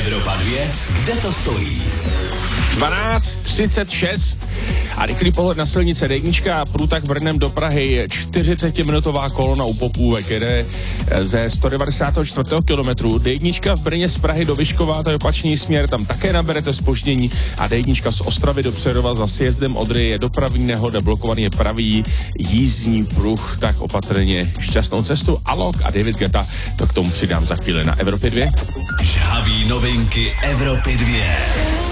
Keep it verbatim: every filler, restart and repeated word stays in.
Evropa dvě, kde to stojí? dvanáct třicet šest a rychlý pohled na silnice D jedna, průtah Brnem do Prahy, čtyřicetiminutová kolona u Popůvek, jede ze sto devadesát čtyři kilometru. D jedna v Brně z Prahy do Vyškova, to je opačný směr, tam také naberete zpoždění a D jedna z Ostravy do Přerova za sjezdem Odry je dopravní nehoda, blokovaný je pravý jízdní pruh, tak opatrně šťastnou cestu. Alok a David Guetta, to k tomu přidám za chvíli na Evropě dvě. Žhavý novinky Evropy dvě.